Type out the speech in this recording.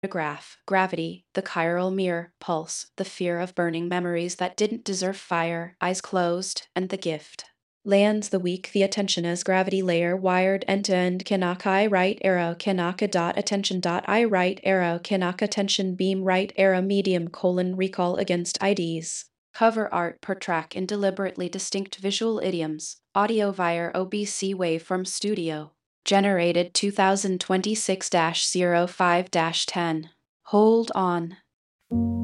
Graph, gravity, the chiral mirror, pulse, the fear of burning memories that didn't deserve fire, eyes closed, and the gift. Lands the weak, the attention as gravity layer wired end to end. Kanaka I right arrow, Kanaka dot attention dot I right arrow, Kanaka tension beam right arrow medium colon recall against IDs. Cover art per track in deliberately distinct visual idioms. Audio via OBC Waveform Studio. Generated 2026-05-10. Hold on.